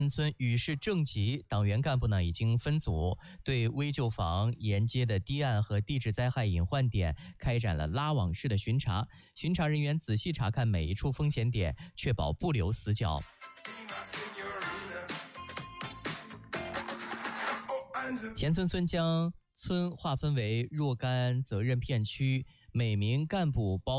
村与市正级党员干部呢已经分组，对危旧房沿街的堤岸和地质灾害隐患点开展了拉网式的巡查。巡查人员仔细查看每一处风险点，确保不留死角。前村村将村划分为若干责任片区，每名干部包